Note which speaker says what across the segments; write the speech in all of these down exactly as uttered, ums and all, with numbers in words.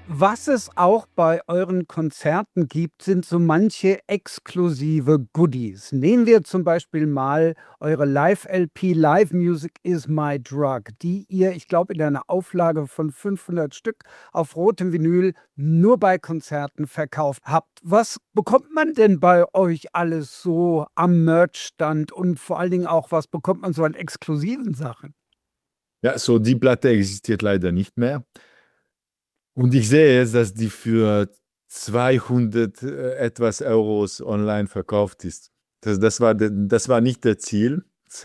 Speaker 1: Was es auch bei euren Konzerten gibt, sind so manche exklusive Goodies. Nehmen wir zum Beispiel mal eure Live-L P „Live Music is my drug", die ihr, ich glaube, in einer Auflage von fünfhundert Stück auf rotem Vinyl nur bei Konzerten verkauft habt. Was bekommt man denn bei euch alles so am Merchstand und vor allen Dingen auch, was bekommt man so an exklusiven Sachen?
Speaker 2: Ja, so die Platte existiert leider nicht mehr. Und ich sehe jetzt, dass die für zweihundert äh, etwas Euros online verkauft ist. Das, das, war, de- das war nicht das Ziel.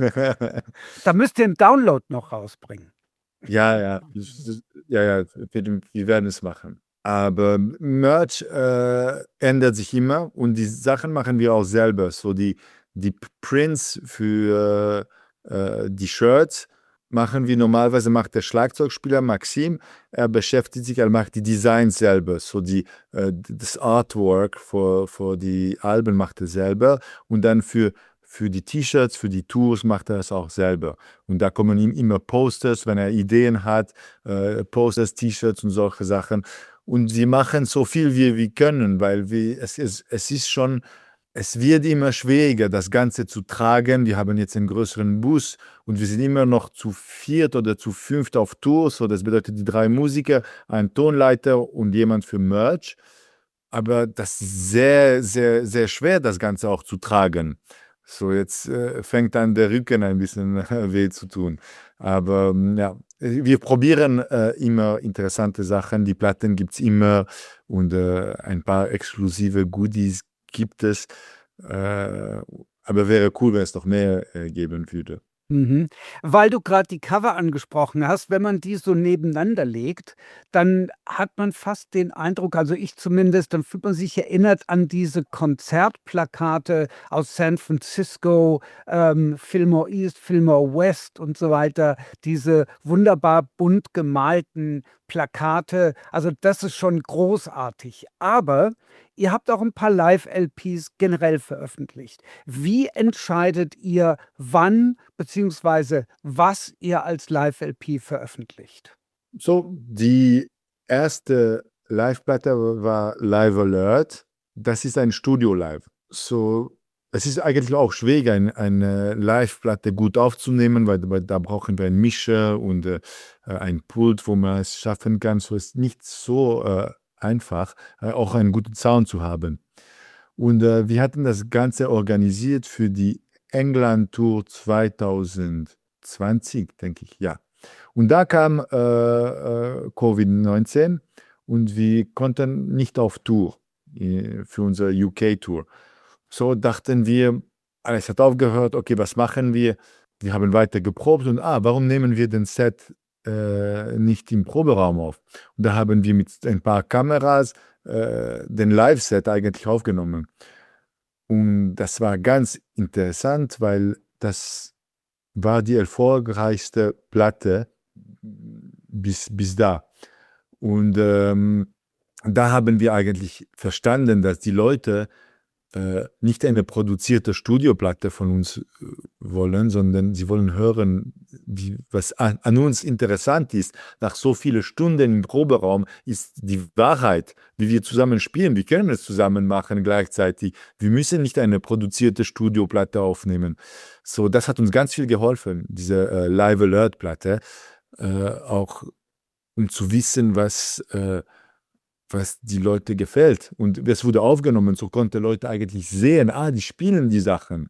Speaker 1: Da müsst ihr 'n Download noch rausbringen.
Speaker 2: Ja, ja, das- das- ja, ja, wir, wir werden es machen. Aber Merch äh, ändert sich immer und die Sachen machen wir auch selber. So die, die Prints für äh, die Shirts machen wir normalerweise, macht der Schlagzeugspieler Maxim, er beschäftigt sich, er macht die Designs selber. So die, äh, das Artwork für, für die Alben macht er selber und dann für, für die T-Shirts, für die Tours macht er es auch selber. Und da kommen ihm immer Posters, wenn er Ideen hat, äh, Posters, T-Shirts und solche Sachen. Und wir machen so viel, wie wir können, weil wir, es, ist, es ist schon, es wird immer schwieriger, das Ganze zu tragen. Wir haben jetzt einen größeren Bus und wir sind immer noch zu viert oder zu fünft auf Tour. So, das bedeutet die drei Musiker, ein Tonleiter und jemand für Merch. Aber das ist sehr, sehr, sehr schwer, das Ganze auch zu tragen. So, jetzt äh, fängt dann der Rücken ein bisschen äh, weh zu tun. Aber ähm, ja, wir probieren äh, immer interessante Sachen. Die Platten gibt es immer und äh, ein paar exklusive Goodies gibt es. Äh, aber wäre cool, wenn es noch mehr äh, geben würde.
Speaker 1: Mhm. Weil du gerade die Cover angesprochen hast, wenn man die so nebeneinander legt, dann hat man fast den Eindruck, also ich zumindest, dann fühlt man sich erinnert an diese Konzertplakate aus San Francisco, ähm, Fillmore East, Fillmore West und so weiter, diese wunderbar bunt gemalten Plakate. Also, das ist schon großartig. Aber ihr habt auch ein paar Live-L Ps generell veröffentlicht. Wie entscheidet ihr, wann beziehungsweise was ihr als Live-L P veröffentlicht?
Speaker 2: So, die erste Live-Platte war Live Alert. Das ist ein Studio-Live. So, es ist eigentlich auch schwierig, ein, eine Live-Platte gut aufzunehmen, weil, weil da brauchen wir einen Mischer und äh, ein Pult, wo man es schaffen kann. So ist nicht so äh, einfach, äh, auch einen guten Sound zu haben. Und äh, wir hatten das Ganze organisiert für die England-Tour zwanzig zwanzig, denke ich, ja. Und da kam äh, äh, Covid neunzehn und wir konnten nicht auf Tour äh, für unsere U K-Tour. So dachten wir, alles hat aufgehört, okay, was machen wir? Wir haben weiter geprobt und ah, warum nehmen wir den Set äh, nicht im Proberaum auf? Und da haben wir mit ein paar Kameras äh, den Live-Set eigentlich aufgenommen. Und das war ganz interessant, weil das war die erfolgreichste Platte bis, bis da. Und ähm, da haben wir eigentlich verstanden, dass die Leute äh, nicht eine produzierte Studioplatte von uns äh, wollen, sondern sie wollen hören, wie, was an, an uns interessant ist. Nach so vielen Stunden im Proberaum ist die Wahrheit, wie wir zusammen spielen. Wir können es zusammen machen gleichzeitig. Wir müssen nicht eine produzierte Studioplatte aufnehmen. So, das hat uns ganz viel geholfen, diese äh, Live Alert Platte, äh, auch um zu wissen, was äh, was die Leute gefällt. Und es wurde aufgenommen, so konnte Leute eigentlich sehen, ah, die spielen die Sachen.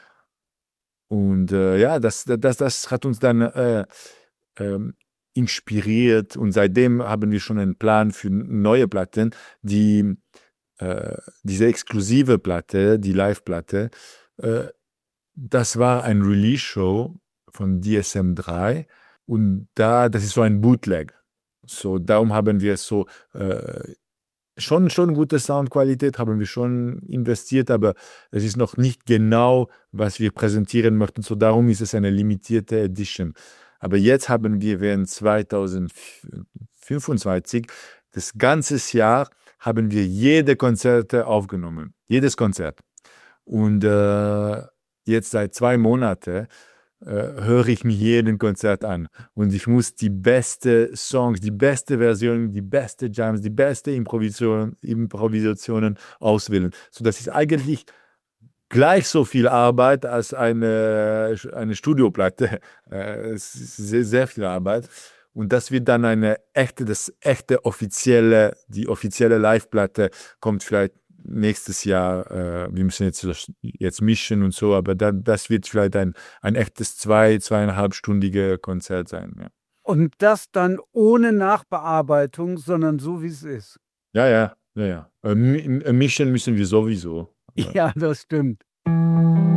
Speaker 2: Und äh, ja, das, das, das hat uns dann äh, ähm, inspiriert und seitdem haben wir schon einen Plan für neue Platten, die äh, diese exklusive Platte, die Live-Platte, äh, das war ein Release-Show von D S M drei und da, das ist so ein Bootleg. So, darum haben wir es so äh, Schon, schon gute Soundqualität haben wir schon investiert, aber es ist noch nicht genau, was wir präsentieren möchten. So darum ist es eine limitierte Edition. Aber jetzt haben wir während zwanzig fünfundzwanzig, das ganze Jahr, haben wir jede Konzerte aufgenommen. Jedes Konzert. Und äh, jetzt seit zwei Monaten äh, höre ich mir jeden Konzert an. Und ich muss die beste Songs, die beste Version, die beste Jams, die beste Improvisation, Improvisationen auswählen. So, das ist eigentlich gleich so viel Arbeit als eine, eine Studioplatte. Äh, es ist sehr, sehr viel Arbeit. Und das wird dann eine echte, das echte offizielle, die offizielle Live-Platte kommt vielleicht nächstes Jahr. Äh, wir müssen jetzt, jetzt mischen und so, aber dann, das wird vielleicht ein, ein echtes zwei, zweieinhalbstündige Konzert sein. Ja.
Speaker 1: Und das dann ohne Nachbearbeitung, sondern so, wie es ist.
Speaker 2: Ja, ja, ja, ja. Äh, mi- mischen müssen wir sowieso.
Speaker 1: Ja, das stimmt.